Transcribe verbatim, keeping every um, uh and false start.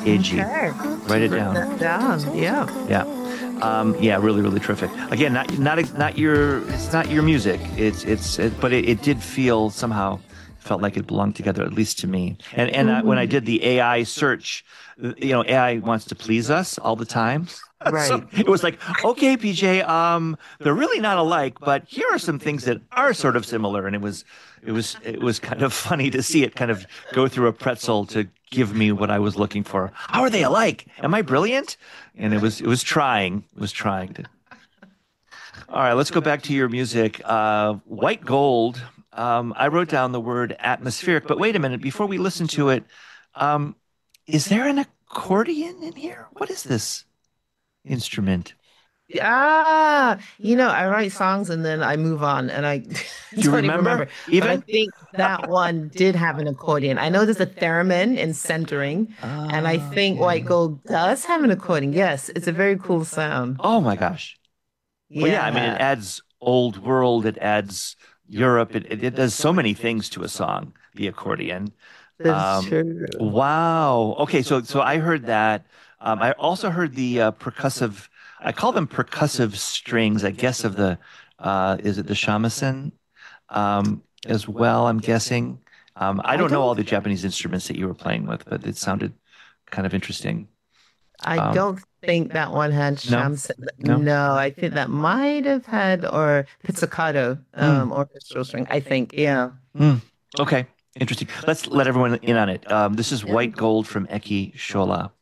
A G. Okay. Write it Written down. that down. Yeah. Yeah. Um, yeah, really, really terrific. Again, not not not your it's not your music. It's it's it, but it, it did feel somehow felt like it belonged together, at least to me. And and I, when I did the A I search, you know, A I wants to please us all the time. So Right. it was like, okay, P J, um, they're really not alike, but here are some things that are sort of similar. And it was, it was, it was kind of funny to see it kind of go through a pretzel to give me what I was looking for. How are they alike? Am I brilliant? And it was, it was trying, it was trying to. All right, let's go back to your music. Uh, White Gold. Um, I wrote down the word atmospheric, but wait a minute, before we listen to it, um, is there an accordion in here? What is this instrument? Ah, you know, I write songs and then I move on and I Do you don't even remember? remember. But I Even? think that one did have an accordion. I know there's a theremin in centering, and I think White Okay. Gold does have an accordion. Yes, it's a very cool sound. Oh my gosh. Well, yeah, I mean, it Yeah, adds old world, it adds Europe, it, it, it does so many things to a song, the accordion. that's Um, true. wow. Okay, so so I heard that. Um, I also heard the uh, percussive. I call them percussive strings. I guess of the uh, is it the shamisen um, as well? I'm guessing. Um, I I don't know all don't the Japanese instruments that you were playing with, but it sounded kind of interesting. I Um, don't think that one had no, Shams. no. No, I think that might have had or pizzicato, Mm, um, orchestral string. I think, yeah. mm. Okay, interesting. Let's let everyone in on it. Um, this is White Gold from Eki Shola.